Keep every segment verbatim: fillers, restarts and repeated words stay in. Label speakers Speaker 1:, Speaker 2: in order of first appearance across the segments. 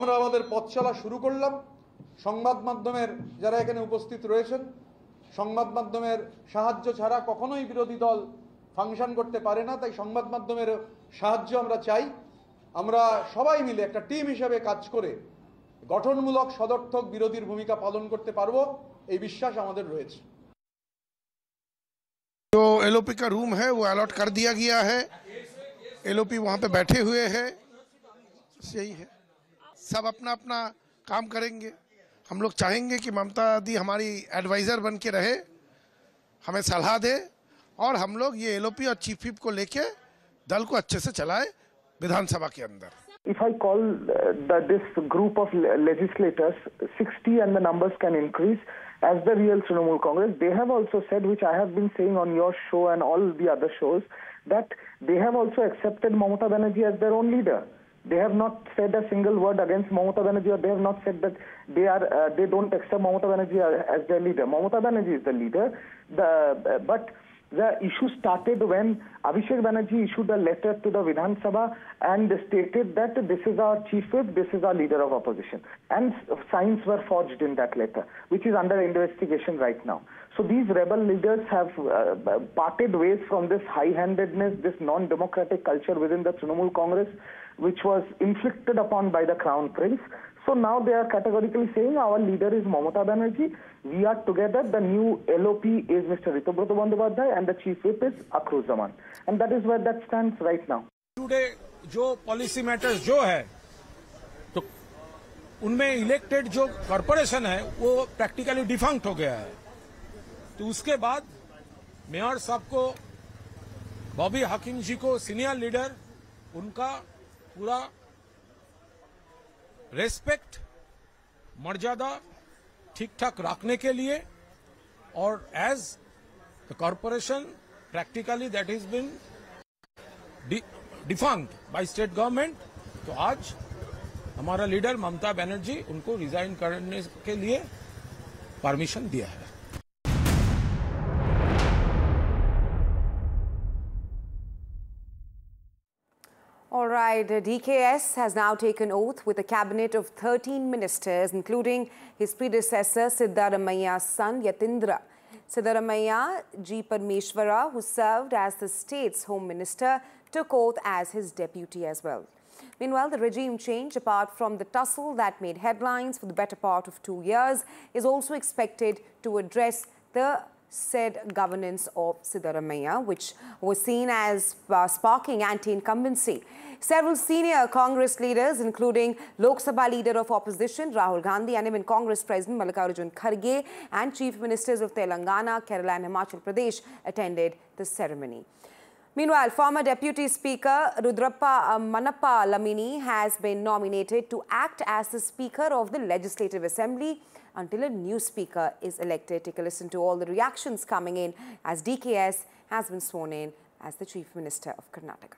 Speaker 1: আমরা আমাদের পথ চলা শুরু করলাম। সংবাদ মাধ্যমের যারা এখানে উপস্থিত রয়েছেন, সংবাদ মাধ্যমের সাহায্য ছাড়া কখনোই বিরোধী দল ফাংশন করতে পারে না, তাই সংবাদ মাধ্যমের সাহায্য আমরা চাই। আমরা সবাই মিলে একটা টিম হিসেবে কাজ করে গঠনমূলক সদর্থক বিরোধীর ভূমিকা পালন করতে পারবো, এই বিশ্বাস আমাদের রয়েছে।
Speaker 2: जो एलओपी का रूम है वो अलॉट कर दिया गया है, एलओपी वहाँ पे बैठे हुए हैं, यही है। सब अपना अपना काम करेंगे। हम लोग चाहेंगे कि ममता दी हमारी एडवाइज़र बन के रहे, हमें सलाह दे और हम लोग ये एलओपी और चीफ व्हिप को लेके दल को अच्छे से चलाए विधानसभा के अंदर।
Speaker 3: If I call uh, the, this group of legislators sixty and the numbers can increase as the real Trinamool Congress, they have also said, which I have been saying on your show and all the other shows, that they have also accepted Mamata Banerjee as their own leader. They have not said a single word against Mamata Banerjee, or they have not said that they are uh, they don't accept Mamata Banerjee as their leader. Mamata Banerjee is the leader. The uh, but the issue started when Abhishek Banerjee issued a letter to the Vidhan Sabha and stated that this is our chief whip, this is our leader of opposition. And signs were forged in that letter, which is under investigation right now. So these rebel leaders have uh, parted ways from this high-handedness, this non-democratic culture within the Trinamool Congress, which was inflicted upon by the Crown Prince. So now they are categorically saying our leader is Mamata Banerjee. We are together. The new L O P is Mister Ritubroto Bandyopadhyay and the chief whip is Akhruz Zaman. And that is where that stands right now.
Speaker 4: Today जो policy matters जो है तो उनमें elected जो corporation है वो practically defunct हो गया है। तो उसके बाद मेयर साहब को, बॉबी हकीम जी को सीनियर लीडर, उनका पूरा रेस्पेक्ट, मर्यादा ठीक ठाक रखने के लिए और as the corporation practically that is been defunct by state government, तो आज हमारा लीडर ममता बनर्जी उनको रिजाइन करने के लिए परमिशन दिया है।
Speaker 5: All right, D K S has now taken oath with a cabinet of thirteen ministers, including his predecessor Siddaramayya's son Yatindra. Siddaramaiah G. Parmeshwara, who served as the state's home minister, took oath as his deputy as well. Meanwhile, the regime change, apart from the tussle that made headlines for the better part of two years, is also expected to address the said governance of Siddaramaiah, which was seen as uh, sparking anti-incumbency. Several senior Congress leaders, including Lok Sabha leader of opposition Rahul Gandhi and even Congress President Mallikarjun Kharge and chief ministers of Telangana, Kerala and Himachal Pradesh attended the ceremony. Meanwhile, former Deputy Speaker Rudrappa Manappa Lamini has been nominated to act as the Speaker of the Legislative Assembly until a new Speaker is elected. Take a listen to all the reactions coming in as D K S has been sworn in as the Chief Minister of Karnataka.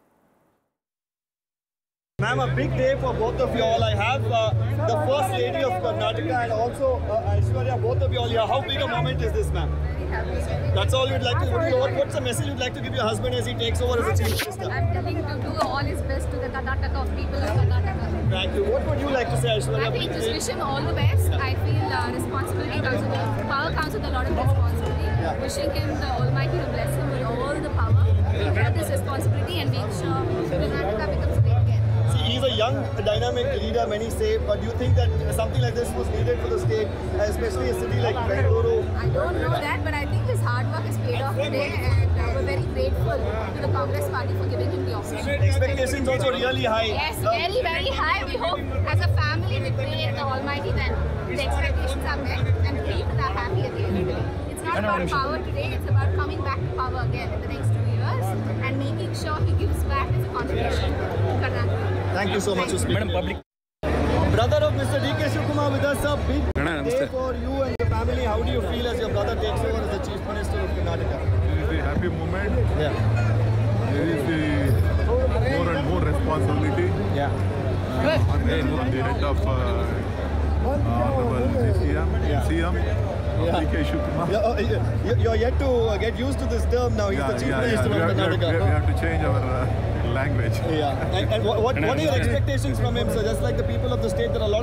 Speaker 6: Ma'am, a big day for both of you all. I have uh, the First Lady of Karnataka and also uh, Aishwarya, both of you all here. How big a moment is this, ma'am? That's all you'd like to do. What, what's the message you'd like to give your husband as he takes over as the Chief Minister?
Speaker 7: I'm telling to do all his best to the Karnataka of people of Karnataka.
Speaker 6: Thank you. What would you like to say, Aishwarya?
Speaker 7: I think just wish him all the best. I feel uh, responsibility comes with power comes with a lot of responsibility. Yeah. Wishing him the Almighty to bless him with all the power to have this responsibility and make sure Karnataka becomes a big again.
Speaker 6: See, he's a young, dynamic leader, many say, but do you think that something like this was needed for the state, especially a city like Bengaluru?
Speaker 7: I don't know that, but I think his hard work is paid off today, and uh, we're very grateful to the Congress party for giving him the opportunity.
Speaker 6: Expectations also really high.
Speaker 7: Yes, very, very high. We hope as a family we pray the Almighty that the expectations are met and people are happy at the end of the day. It's not about power today, it's about coming back to power again in the next two years and making sure he gives back as a contribution to Karnataka.
Speaker 6: Thank you so much for speaking. Brother of Mister D K Shivakumar with us, a big day for you and the family. How do you feel as your brother takes over as the Chief Minister of Karnataka?
Speaker 8: It is a happy moment.
Speaker 6: Yeah.
Speaker 8: There is the more and more responsibility.
Speaker 6: Yeah.
Speaker 8: Uh, on the, on the head of uh, Honorable C M.
Speaker 6: Yeah.
Speaker 8: C M.
Speaker 6: Yeah.
Speaker 8: D K Shivakumar.
Speaker 6: You're, uh, you're yet to uh, get used to this term now. He's
Speaker 8: yeah,
Speaker 6: the Chief
Speaker 8: yeah,
Speaker 6: Minister
Speaker 8: yeah.
Speaker 6: of
Speaker 8: We have,
Speaker 6: Karnataka.
Speaker 8: we, have, we have to change our uh, language.
Speaker 6: Yeah. And, and what, what, what are your expectations from him, sir? Just like the people of the state, there are a lot